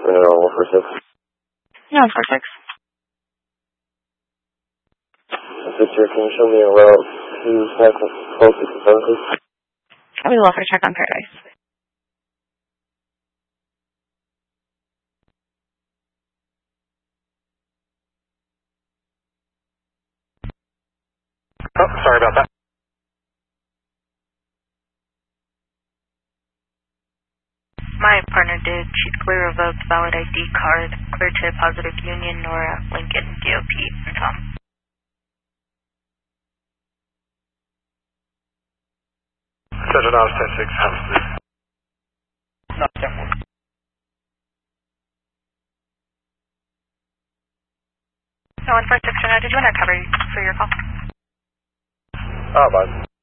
146. Yeah, 146. 6 here, can you show me a route to close to Consensus? I would love to check on Paradise. Oh, sorry about that. My partner did. She's clear of votes, valid ID card, clear to Positive Union, Nora, Lincoln, DOP, and Tom. Center Dodge 10-6, house please. No, 10-4. No, 146, did you want to cover for your call? Bye.